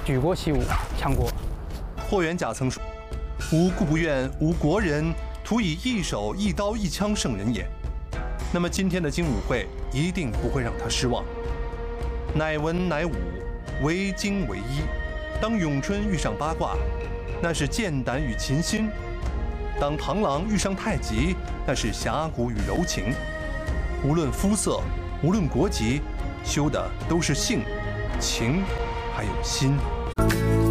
举国习武，强国。 霍元甲曾说：“吾故不愿无国人徒以一手一刀一枪胜人也。”那么今天的精武会一定不会让他失望。乃文乃武，为精为一。当咏春遇上八卦，那是剑胆与琴心；当螳螂遇上太极，那是侠骨与柔情。无论肤色，无论国籍，修的都是性、情，还有心。